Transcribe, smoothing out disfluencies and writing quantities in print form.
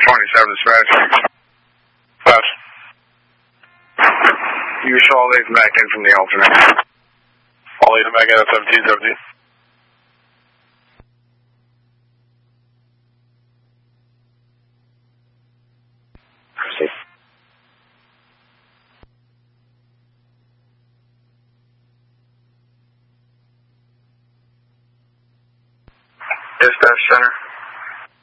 27 dispatch. Pass. You show all 8 back in from the alternate. All 8 back in at 1717. Proceed. Dispatch center.